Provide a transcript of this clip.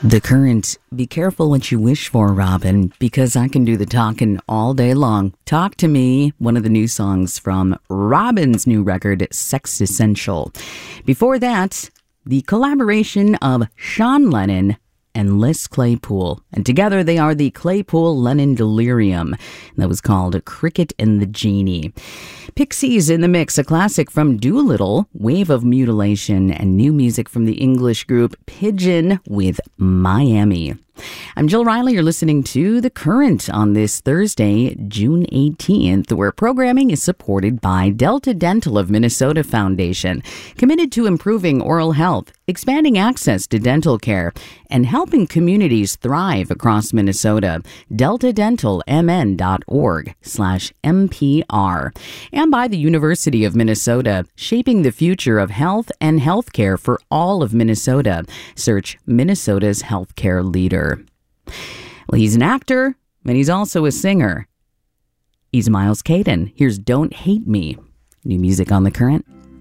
The Current. Be careful what you wish for, Robin, because I can do the talking all day long. Talk to Me, one of the new songs from Robin's new record, Sex Essential. Before that, the collaboration of Sean Lennon and Les Claypool. And together they are the Claypool-Lennon Delirium. That was called Cricket and the Genie. Pixies in the mix, a classic from Doolittle, Wave of Mutilation, and new music from the English group Pigeon with Miami. I'm Jill Riley. You're listening to The Current on this Thursday, June 18th, where programming is supported by Delta Dental of Minnesota Foundation, committed to improving oral health, expanding access to dental care, and helping communities thrive across Minnesota. deltadentalmn.org/MPR. And by the University of Minnesota, shaping the future of health and healthcare for all of Minnesota. Search Minnesota's healthcare leader. Well, he's an actor, and he's also a singer. He's Miles Caden. Here's Don't Hate Me. New music on The Current.